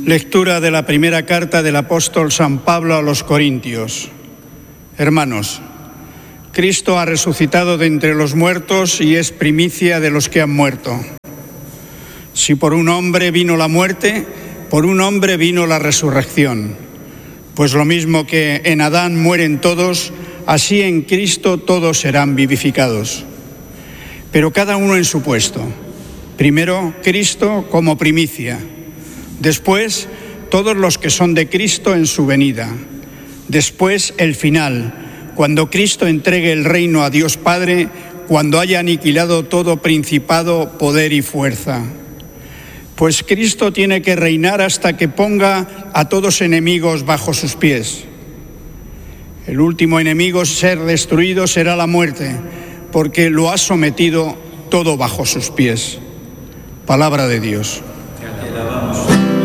Lectura de la primera carta del apóstol San Pablo a los Corintios. Hermanos, Cristo ha resucitado de entre los muertos y es primicia de los que han muerto. Si por un hombre vino la muerte, por un hombre vino la resurrección. Pues lo mismo que en Adán mueren todos, así en Cristo todos serán vivificados. Pero cada uno en su puesto. Primero, Cristo como primicia. Después, todos los que son de Cristo en su venida. Después, el final, cuando Cristo entregue el reino a Dios Padre, cuando haya aniquilado todo principado, poder y fuerza. Pues Cristo tiene que reinar hasta que ponga a todos enemigos bajo sus pies. El último enemigo a ser destruido será la muerte, porque lo ha sometido todo bajo sus pies. Palabra de Dios. Te alabamos,